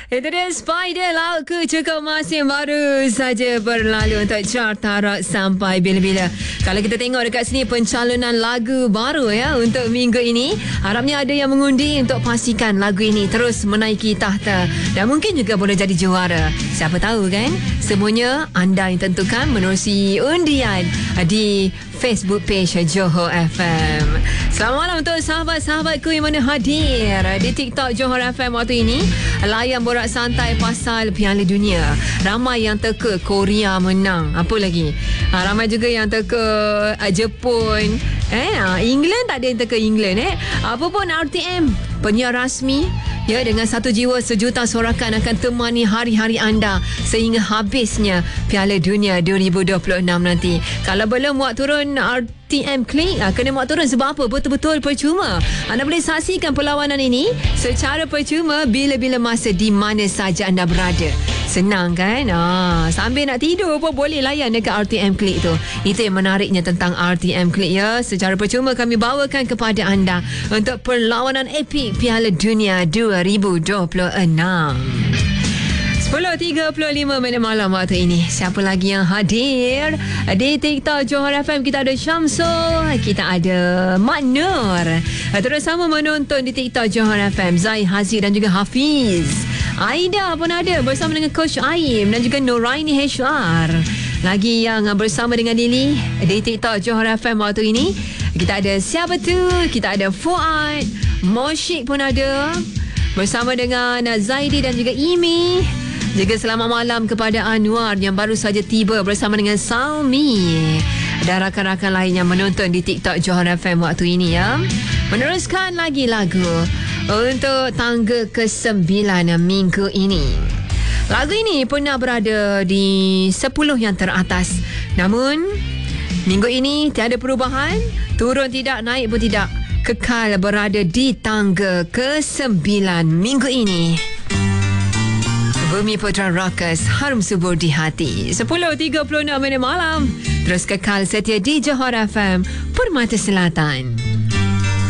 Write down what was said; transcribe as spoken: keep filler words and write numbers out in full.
Itu dia Spider lagu cukup masih baru saja berlalu untuk chart tarak sampai bila-bila. Kalau kita tengok dekat sini pencalonan lagu baru ya untuk minggu ini, harapnya ada yang mengundi untuk pastikan lagu ini terus menaiki tahta dan mungkin juga boleh jadi juara. Siapa tahu kan? Semuanya anda yang tentukan menerusi undian di Facebook page Johor F M. Selamat malam untuk sahabat-sahabatku yang mana hadir di TikTok Johor F M waktu ini. Layan borak santai pasal Piala Dunia. Ramai yang teka Korea menang. Apa lagi? Ha, ramai juga yang teka uh, Jepun. Eh, uh, England tak ada yang teka England. Eh. Apa pun R T M, penyiar rasmi. Ya, dengan satu jiwa sejuta sorakan akan temani hari-hari anda sehingga habisnya Piala Dunia dua ribu dua puluh enam nanti. Kalau belum muat turun R T M Klik, kena muat turun sebab apa? Betul-betul percuma. Anda boleh saksikan perlawanan ini secara percuma bila-bila masa di mana saja anda berada. Senang kan? Ah, sambil nak tidur pun boleh layan dekat R T M Klik tu. Itu yang menariknya tentang R T M Klik ya. Secara percuma kami bawakan kepada anda untuk perlawanan epik Piala Dunia dua ribu dua puluh enam. sepuluh tiga puluh lima minit malam waktu ini. Siapa lagi yang hadir di TikTok Johor F M? Kita ada Syamsul, kita ada Mak Nur. Terus sama menonton di TikTok Johor F M Zai, Haziq dan juga Hafiz. Aida pun ada bersama dengan Coach Aim dan juga Nuraini H R. Lagi yang bersama dengan Lily di TikTok Johor F M waktu ini. Kita ada siapa tu? Kita ada Fuad, Moshik pun ada bersama dengan Zaidi dan juga Imi. Juga selamat malam kepada Anwar yang baru saja tiba bersama dengan Salmi dan rakan-rakan lain yang menonton di TikTok Johor F M waktu ini ya. Meneruskan lagi lagu untuk tangga kesembilan minggu ini. Lagu ini pernah berada di sepuluh yang teratas. Namun minggu ini tiada perubahan, turun tidak, naik pun tidak, kekal berada di tangga kesembilan minggu ini. Bumi Putra Rockers, harum subur di hati. sepuluh tiga puluh enam minit malam. Terus kekal setia di Johor F M, Permata Selatan.